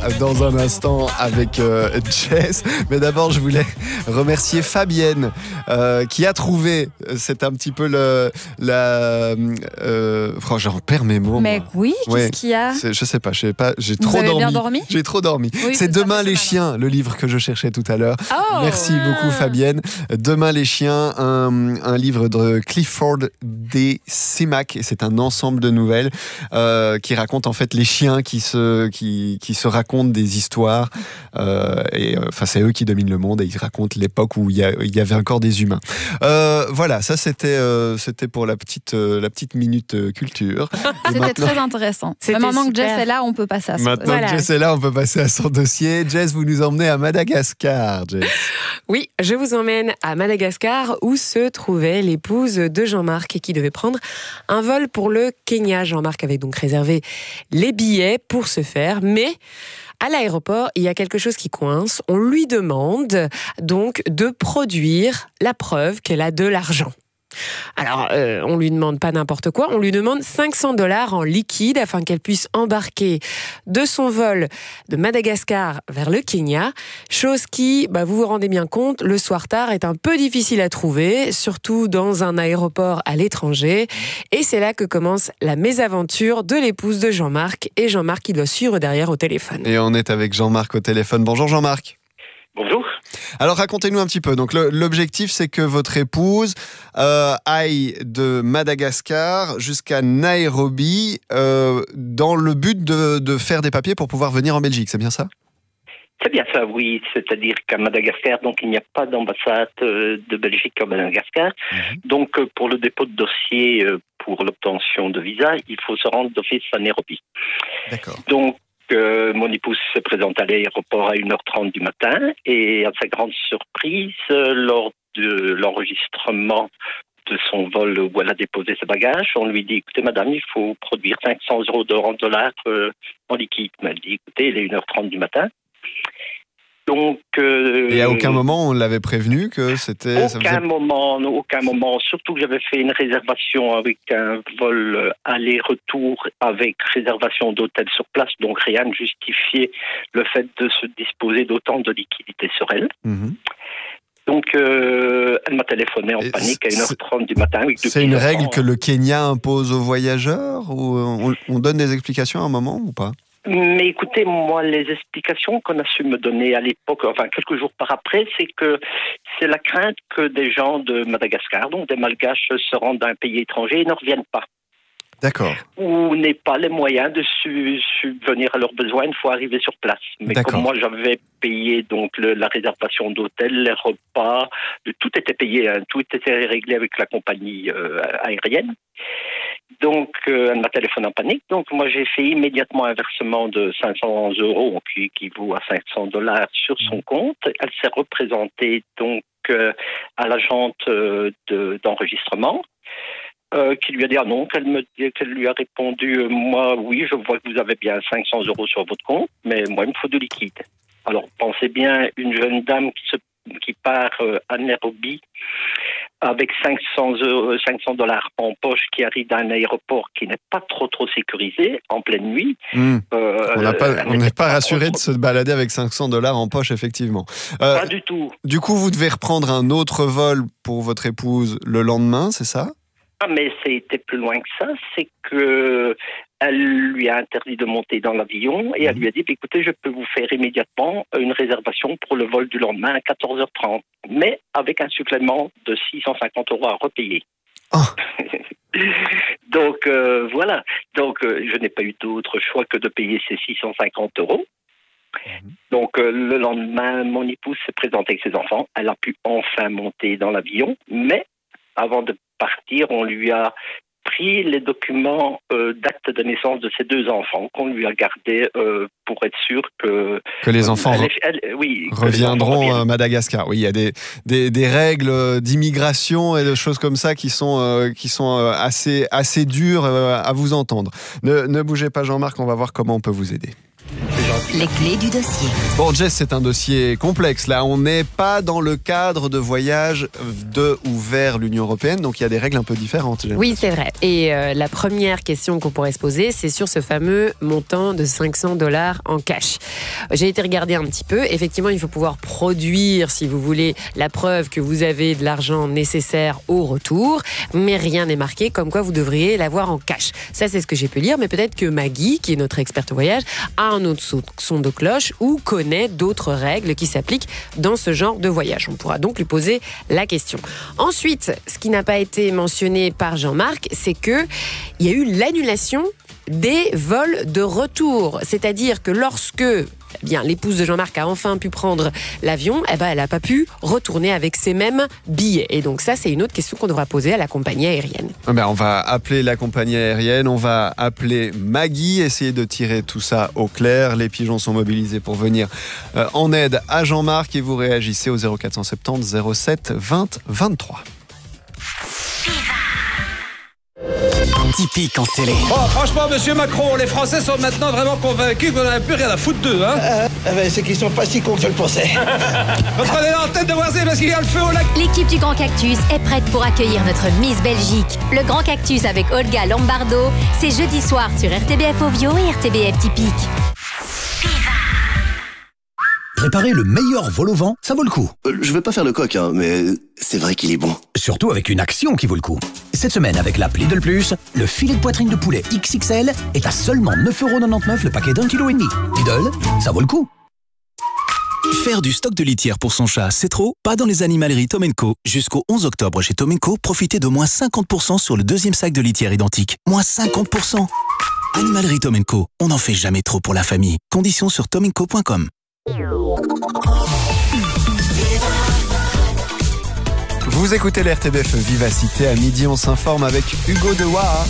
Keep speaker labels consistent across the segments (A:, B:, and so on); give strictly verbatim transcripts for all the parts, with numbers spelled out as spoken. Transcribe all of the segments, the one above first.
A: dans un instant avec euh, Jess. Mais d'abord, je voulais remercier Fabienne euh, qui a trouvé, c'est un petit peu le, la... Euh, oh, j'en perds mes mots.
B: Mais
A: moi.
B: oui, qu'est-ce
A: Ouais,
B: qu'il y a?
A: c'est, Je sais pas, je sais pas, j'ai
B: Vous
A: trop
B: avez
A: dormi.
B: bien dormi
A: J'ai trop dormi.
B: Oui,
A: c'est
B: ça
A: Demain
B: fait
A: les
B: mal.
A: chiens, le livre que je cherchais tout à l'heure.
B: Oh,
A: Merci
B: ah.
A: beaucoup Fabienne. Demain les chiens, un, un livre de Clifford D. Simak, et c'est un ensemble de nouvelles euh, qui racontent en fait les chiens qui se, qui, qui se racontent des histoires. Euh, et enfin, c'est eux qui dominent le monde et ils racontent l'époque où il y, a, il y avait encore des humains. Euh, voilà, ça c'était, euh, c'était pour la petite, euh, la petite minute euh, culture. Et
B: C'était
A: maintenant,
B: très intéressant.
C: C'était
B: Mais maintenant
C: super.
B: que Jess est là, on peut passer à son
A: maintenant
C: Voilà.
A: que Jess est là, on peut passer à son dossier. Jess, vous nous emmenez à Madagascar, Jess.
C: Oui, je vous emmène à Madagascar où se trouvait l'épouse de Jean-Marc et qui devait prendre un vol pour le Kenya. Jean-Marc avait donc réservé les billets pour ce faire, mais à l'aéroport, il y a quelque chose qui coince. On lui demande donc de produire la preuve qu'elle a de l'argent. Alors, euh, on lui demande pas n'importe quoi, on lui demande cinq cents dollars en liquide afin qu'elle puisse embarquer de son vol de Madagascar vers le Kenya, chose qui, bah, vous vous rendez bien compte, le soir tard est un peu difficile à trouver, surtout dans un aéroport à l'étranger, et c'est là que commence la mésaventure de l'épouse de Jean-Marc, et Jean-Marc qui doit suivre derrière au téléphone.
A: Et on est avec Jean-Marc au téléphone. Bonjour Jean-Marc.
D: Bonjour.
A: Alors racontez-nous un petit peu. Donc le, l'objectif c'est que votre épouse euh, aille de Madagascar jusqu'à Nairobi euh, dans le but de, de faire des papiers pour pouvoir venir en Belgique. C'est bien ça?
D: C'est bien ça, oui. C'est-à-dire qu'à Madagascar, donc il n'y a pas d'ambassade euh, de Belgique à Madagascar. Mm-hmm. Donc euh, pour le dépôt de dossier euh, pour l'obtention de visa, il faut se rendre d'office à Nairobi.
A: D'accord.
D: Donc Euh, mon épouse se présente à l'aéroport à une heure trente du matin et à sa grande surprise, euh, lors de l'enregistrement de son vol où elle a déposé ses bagages, on lui dit, écoutez madame, il faut produire cinq cents euros en dollars euh, en liquide. Mais elle dit, écoutez, il est une heure trente du matin. Donc, euh,
A: et à aucun moment on l'avait prévenu que c'était...
D: Aucun
A: ça faisait...
D: moment, aucun moment. Surtout que j'avais fait une réservation avec un vol aller-retour avec réservation d'hôtel sur place, donc rien ne justifiait le fait de se disposer d'autant de liquidités sur elle. Mmh. Donc, euh, elle m'a téléphoné en et panique à une heure trente du matin. Avec
A: c'est une règle ans, que le Kenya impose aux voyageurs ou on, on donne des explications à un moment ou pas?
D: Mais écoutez, moi, les explications qu'on a su me donner à l'époque, enfin quelques jours par après, c'est que c'est la crainte que des gens de Madagascar, donc des Malgaches, se rendent dans un pays étranger et ne reviennent pas.
A: D'accord.
D: Ou n'aient pas les moyens de su- subvenir à leurs besoins une fois arrivés sur place. Mais D'accord. Comme moi, j'avais payé donc le, la réservation d'hôtel, les repas, tout était payé, hein, tout était réglé avec la compagnie euh, aérienne. Donc, euh, elle m'a téléphoné en panique. Donc, moi, j'ai fait immédiatement un versement de cinq cents euros, qui équivaut à cinq cents dollars sur son compte. Elle s'est représentée donc euh, à l'agente euh, de, d'enregistrement, euh, qui lui a dit ah non, qu'elle me, qu'elle lui a répondu euh, moi, oui, je vois que vous avez bien cinq cents euros sur votre compte, mais moi, il me faut de liquide. Alors, pensez bien, une jeune dame qui se qui part euh, à Nairobi avec cinq cents dollars en poche, qui arrive d'un aéroport qui n'est pas trop trop sécurisé en pleine nuit.
A: Mmh. Euh, on n'a pas, on n'est pas, pas rassuré trop... de se balader avec cinq cents dollars en poche, effectivement.
D: Euh, pas du tout.
A: Du coup, vous devez reprendre un autre vol pour votre épouse le lendemain, c'est ça?
D: Ah, mais c'était plus loin que ça, c'est que elle lui a interdit de monter dans l'avion et elle lui a dit, écoutez, je peux vous faire immédiatement une réservation pour le vol du lendemain à quatorze heures trente, mais avec un supplément de six cent cinquante euros à repayer. Oh. Donc, euh, voilà. Donc, euh, je n'ai pas eu d'autre choix que de payer ces six cent cinquante euros. Mmh. Donc, euh, le lendemain, mon épouse s'est présentée avec ses enfants. Elle a pu enfin monter dans l'avion, mais avant de partir, on lui a pris les documents euh, d'acte de naissance de ses deux enfants qu'on lui a gardés euh, pour être sûr que...
A: Que les enfants
D: elle, elle, elle, oui,
A: reviendront à Madagascar. Oui, il y a des, des, des règles d'immigration et de choses comme ça qui sont, euh, qui sont assez, assez dures euh, à vous entendre. Ne, ne bougez pas Jean-Marc, on va voir comment on peut vous aider.
B: Les clés du dossier.
A: Bon, Jess, c'est un dossier complexe. Là, on n'est pas dans le cadre de voyage de ou vers l'Union européenne, donc il y a des règles un peu différentes.
C: Oui, c'est vrai. Et euh, la première question qu'on pourrait se poser, c'est sur ce fameux montant de cinq cents dollars en cash. J'ai été regarder un petit peu. Effectivement, il faut pouvoir produire, si vous voulez, la preuve que vous avez de l'argent nécessaire au retour, mais rien n'est marqué comme quoi vous devriez l'avoir en cash. Ça, c'est ce que j'ai pu lire, mais peut-être que Maggie, qui est notre experte voyage, a un autre son de cloche ou connaît d'autres règles qui s'appliquent dans ce genre de voyage. On pourra donc lui poser la question. Ensuite, ce qui n'a pas été mentionné par Jean-Marc, c'est qu'il y a eu l'annulation des vols de retour. C'est-à-dire que lorsque eh bien, l'épouse de Jean-Marc a enfin pu prendre l'avion, eh ben, elle n'a pas pu retourner avec ces mêmes billets. Et donc ça, c'est une autre question qu'on devra poser à la compagnie aérienne.
A: Ben, on va appeler la compagnie aérienne, on va appeler Maggie, essayer de tirer tout ça au clair. Les pigeons sont mobilisés pour venir euh, en aide à Jean-Marc et vous réagissez au zéro quatre cent soixante-dix zéro sept vingt vingt-trois.
E: Typique en télé.
F: Oh, franchement, monsieur Macron, les Français sont maintenant vraiment convaincus qu'on n'a plus rien à foutre d'eux, hein.
G: Euh, euh, c'est qu'ils sont pas si cons que je le pensais.
F: Reprenez la tête de voisin parce qu'il y a le feu au lac.
B: L'équipe du Grand Cactus est prête pour accueillir notre Miss Belgique. Le Grand Cactus avec Olga Lombardo, c'est jeudi soir sur R T B F Ovio et R T B F Typique.
H: Préparer le meilleur vol au vent, ça vaut le coup.
I: Euh, je vais pas faire le coq, hein, mais c'est vrai qu'il est bon.
H: Surtout avec une action qui vaut le coup. Cette semaine, avec l'app Lidl Plus, le filet de poitrine de poulet X X L est à seulement neuf euros quatre-vingt-dix-neuf le paquet d'un kilo et demi. Lidl, ça vaut le coup.
E: Faire du stock de litière pour son chat, c'est trop? Pas dans les animaleries Tom and Co. Jusqu'au onze octobre chez Tom and Co, profitez de moins cinquante pour cent sur le deuxième sac de litière identique. Moins cinquante pour cent. Animalerie Tom and Co. On n'en fait jamais trop pour la famille. Conditions sur tom and co point com.
A: Vous écoutez l'R T B F Vivacité. À midi, on s'informe avec Hugo Dewa.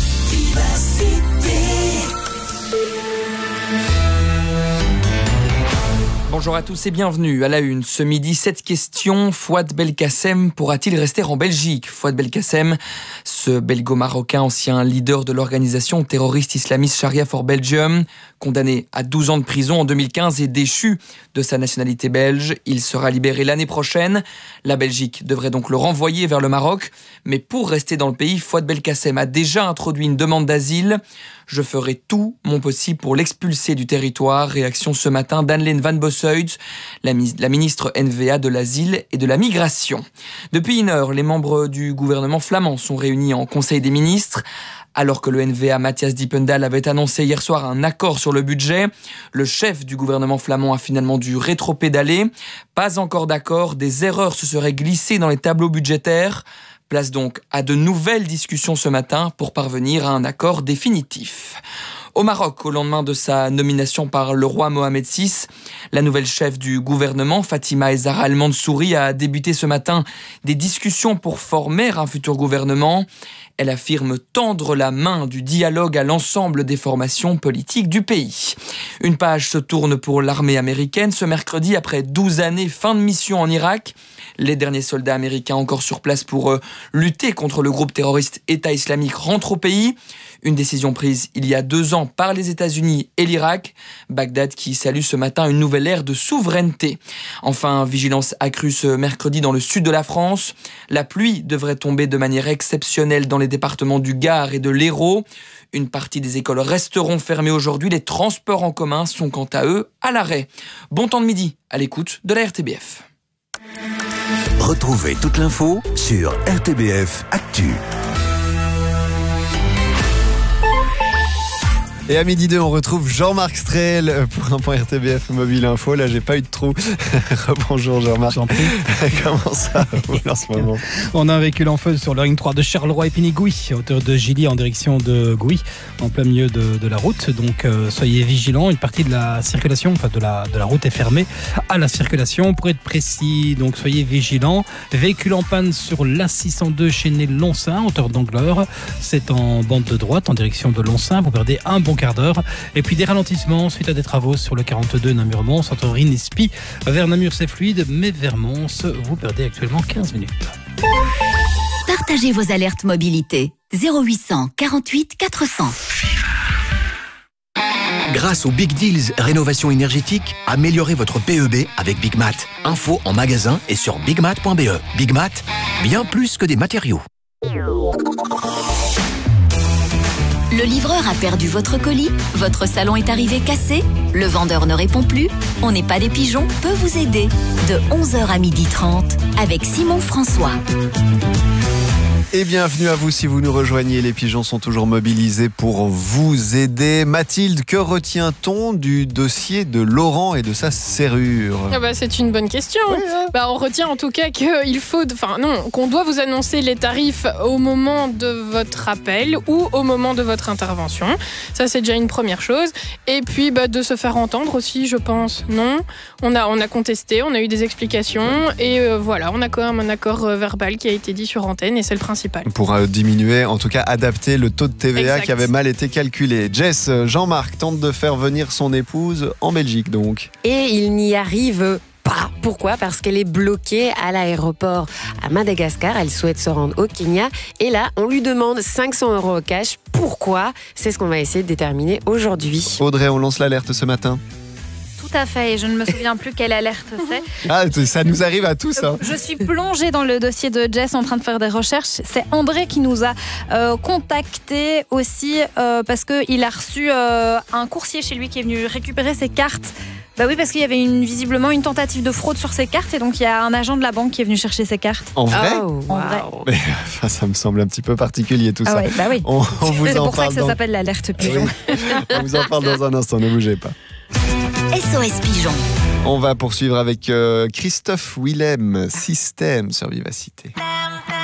J: Bonjour à tous et bienvenue à la une. Ce midi, cette question, Fouad Belkacem pourra-t-il rester en Belgique? Fouad Belkacem, ce belgo-marocain ancien leader de l'organisation terroriste islamiste Sharia for Belgium, condamné à douze ans de prison en deux mille quinze et déchu de sa nationalité belge. Il sera libéré l'année prochaine. La Belgique devrait donc le renvoyer vers le Maroc. Mais pour rester dans le pays, Fouad Belkacem a déjà introduit une demande d'asile. Je ferai tout mon possible pour l'expulser du territoire. Réaction ce matin d'Anne-Lene Van Bossuyt, la, la ministre N V A de l'Asile et de la Migration. Depuis une heure, les membres du gouvernement flamand sont réunis en Conseil des ministres. Alors que le N V A Matthias Dippendal avait annoncé hier soir un accord sur le budget, le chef du gouvernement flamand a finalement dû rétropédaler. Pas encore d'accord, des erreurs se seraient glissées dans les tableaux budgétaires. Place donc à de nouvelles discussions ce matin pour parvenir à un accord définitif. Au Maroc, au lendemain de sa nomination par le roi Mohamed six, la nouvelle chef du gouvernement, Fatima Ezzara El Mansouri, a débuté ce matin des discussions pour former un futur gouvernement. Elle affirme tendre la main du dialogue à l'ensemble des formations politiques du pays. Une page se tourne pour l'armée américaine. Ce mercredi, après douze années, fin de mission en Irak. Les derniers soldats américains encore sur place pour euh, lutter contre le groupe terroriste État islamique rentrent au pays. Une décision prise il y a deux ans par les États-Unis et l'Irak. Bagdad qui salue ce matin une nouvelle ère de souveraineté. Enfin, vigilance accrue ce mercredi dans le sud de la France. La pluie devrait tomber de manière exceptionnelle dans les départements du Gard et de l'Hérault. Une partie des écoles resteront fermées aujourd'hui. Les transports en commun sont quant à eux à l'arrêt. Bon temps de midi à l'écoute de la R T B F.
H: Retrouvez toute l'info sur R T B F Actu.
A: Et à midi deux, on retrouve Jean-Marc Strel pour un point R T B F Mobile Info. Là, j'ai pas eu de trou. Rebonjour Jean-Marc. Comment ça roule en ce moment?
K: On a un véhicule en feu sur la ligne trois de Charleroi Épinay-Gouy, à hauteur de Gilly en direction de Gouy, en plein milieu de, de la route. Donc euh, soyez vigilants. Une partie de la circulation, enfin de la, de la route est fermée à la circulation. Pour être précis, donc soyez vigilants. Véhicule en panne sur l'A six cent deux chez Né-Lonsin, hauteur d'Angleur. C'est en bande de droite en direction de Lonsin. Vous perdez un bon quart d'heure. Et puis des ralentissements suite à des travaux sur le quarante-deux Namur-Mons, entre Rennes-Espy vers Namur c'est fluide, mais vers Mons vous perdez actuellement quinze minutes.
B: Partagez vos alertes mobilité zéro huit cent quarante-huit quatre cents.
H: Grâce aux Big Deals Rénovation énergétique, améliorez votre P E B avec Big Mat. Info en magasin et sur big mat point b e. Big Mat, bien plus que des matériaux.
B: Le livreur a perdu votre colis, votre salon est arrivé cassé, le vendeur ne répond plus, On n'est pas des pigeons peut vous aider de onze heures à midi trente avec Simon François.
A: Et bienvenue à vous si vous nous rejoignez. Les pigeons sont toujours mobilisés pour vous aider. Mathilde, que retient-on du dossier de Laurent et de sa serrure ?
L: Ah bah, c'est une bonne question. Oui, hein. Bah, on retient en tout cas qu'il faut, enfin non, qu'on doit vous annoncer les tarifs au moment de votre appel ou au moment de votre intervention. Ça, c'est déjà une première chose. Et puis bah, de se faire entendre aussi, je pense. Non, on a, on a contesté, on a eu des explications et euh, voilà, on a quand même un accord euh, verbal qui a été dit sur antenne et c'est le principal.
A: Pour euh, diminuer, en tout cas adapter le taux de T V A
L: exact.
A: Qui avait mal été calculé. Jess, Jean-Marc tente de faire venir son épouse en Belgique donc.
C: Et il n'y arrive pas. Pourquoi ? Parce qu'elle est bloquée à l'aéroport à Madagascar. Elle souhaite se rendre au Kenya. Et là, on lui demande cinq cents euros au cash. Pourquoi ? C'est ce qu'on va essayer de déterminer aujourd'hui.
A: Audrey, on lance l'alerte ce matin.
M: Tout à fait, et je ne me souviens plus quelle alerte c'est.
A: Ah, ça nous arrive à tous. Hein.
M: Je suis plongée dans le dossier de Jess en train de faire des recherches. C'est André qui nous a euh, contacté aussi euh, parce qu'il a reçu euh, un coursier chez lui qui est venu récupérer ses cartes. Bah oui, parce qu'il y avait une, visiblement une tentative de fraude sur ses cartes et donc il y a un agent de la banque qui est venu chercher ses cartes.
A: En vrai ?
C: Oh,
M: en vrai.
A: Mais, enfin, ça me semble un petit peu particulier tout
M: ah
A: ça.
M: Ouais, bah oui.
A: On, on vous
M: c'est
A: en
M: pour ça
A: parle
M: que ça
A: dans...
M: s'appelle l'alerte pigeon.
A: Oui. On vous en parle dans un instant, ne bougez pas.
B: S O S Pigeon.
A: On va poursuivre avec euh, Christophe Willem, Système sur Vivacité.